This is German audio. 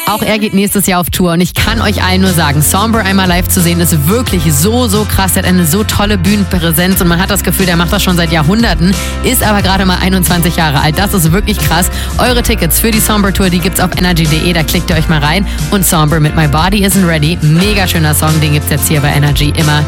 Auch er geht nächstes Jahr auf Tour und ich kann euch allen nur sagen, Somber einmal live zu sehen ist wirklich so krass. Er hat eine so tolle Bühnenpräsenz und man hat das Gefühl, der macht das schon seit Jahrhunderten, ist aber gerade mal 21 Jahre alt. Das ist wirklich krass. Eure Tickets für die Somber Tour, die gibt's auf energy.de, da klickt ihr euch mal rein. Und Somber mit My Body Isn't Ready, mega schöner Song, den gibt's jetzt hier bei Energy immer